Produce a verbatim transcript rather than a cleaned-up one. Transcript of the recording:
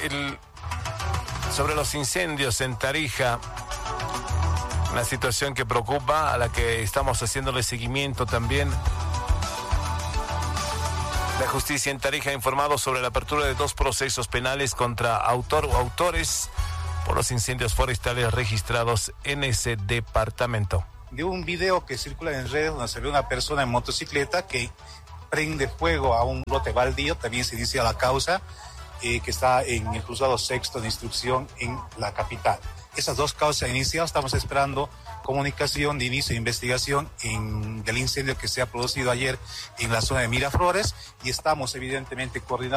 el, sobre los incendios en Tarija, una situación que preocupa, a la que estamos haciéndole seguimiento también. La justicia en Tarija ha informado sobre la apertura de dos procesos penales contra autor o autores por los incendios forestales registrados en ese departamento. De un video que circula en redes donde se ve una persona en motocicleta que prende fuego a un lote baldío, también se inicia la causa eh, que está en el juzgado sexto de instrucción en la capital. Esas dos causas iniciadas, estamos esperando comunicación de inicio de investigación en, del incendio que se ha producido ayer en la zona de Miraflores y estamos evidentemente coordinando